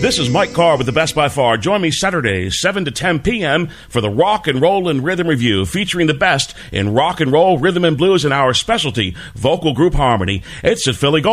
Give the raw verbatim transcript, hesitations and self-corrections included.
This is Mike Carr with the Best by Far. Join me Saturdays, seven to ten p.m. for the Rock and Roll and Rhythm Review, featuring the best in rock and roll, rhythm and blues, and our specialty, vocal group harmony. It's at Philly Gold.